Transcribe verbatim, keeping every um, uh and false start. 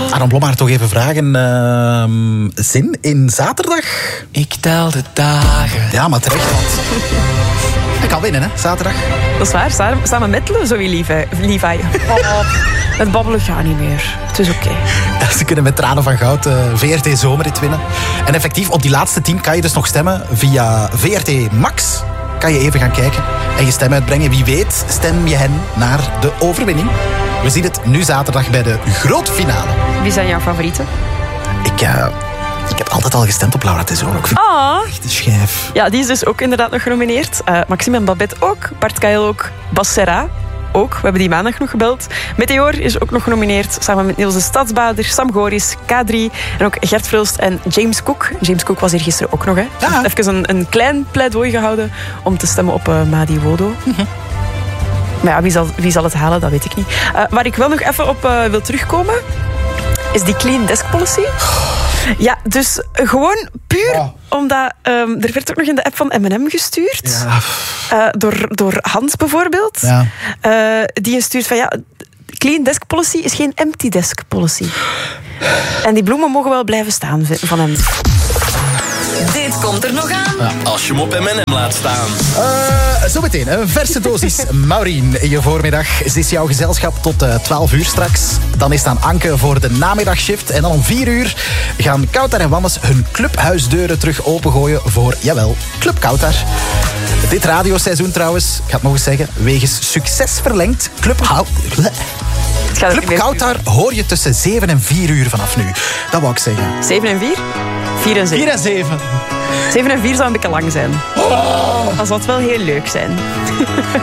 Aaron Blommaert toch even vragen. Uh, zin in zaterdag? Ik tel de dagen. Ja, maar terecht, want ik kan winnen, hè, zaterdag. Dat is waar, samen, samen met Zoe Levi. Levi. Oh, het babbelen gaat niet meer. Het is oké. Okay. Ze kunnen met tranen van goud uh, V R T Zomerrit winnen. En effectief, op die laatste tien kan je dus nog stemmen via V R T Max. Kan je even gaan kijken en je stem uitbrengen. Wie weet stem je hen naar de overwinning. We zien het nu zaterdag bij de grote finale. Wie zijn jouw favorieten? Ik, uh, ik heb altijd al gestemd op Laura Tesoro. Ik vind Ah. het echt een schijf. Ja, die is dus ook inderdaad nog genomineerd. Uh, Maxime en Babette ook. Bart Kael ook. Bas Serra ook. We hebben die maandag nog gebeld. Meteor is ook nog genomineerd. Samen met Niels de Stadsbader, Sam Goris, K drie en ook Gert Vrulst en James Cook. James Cook was hier gisteren ook nog. Hè. Ja. Even een, een klein pleidooi gehouden om te stemmen op uh, Madi Wodo. Mm-hmm. Maar ja, wie zal, wie zal het halen, dat weet ik niet. Uh, waar ik wel nog even op uh, wil terugkomen, is die clean desk policy. Ja, dus gewoon puur oh. omdat... Um, er werd ook nog in de app van M en M gestuurd. Ja. Uh, door, door Hans bijvoorbeeld. Ja. Uh, die stuurt van ja... Clean desk policy is geen empty desk policy. En die bloemen mogen wel blijven staan van hem. Dit komt er nog aan. Ja, als je hem op M en M laat staan. Uh, zometeen een verse dosis Maureen in je voormiddag. Ze is jouw gezelschap tot uh, twaalf uur straks. Dan is dan Anke voor de namiddagshift. En dan om vier uur gaan Koutar en Wannes hun clubhuisdeuren terug opengooien voor, jawel, Club Koutar. Dit radioseizoen trouwens, ik ga het nog eens zeggen, wegens succes verlengd. Club, Hou- Club Koutar hoor je tussen zeven en vier uur vanaf nu. Dat wou ik zeggen. zeven en vier? vier en zeven. vier en zeven. zeven en vier zou een beetje lang zijn. Oh. Dat zal wel heel leuk zijn.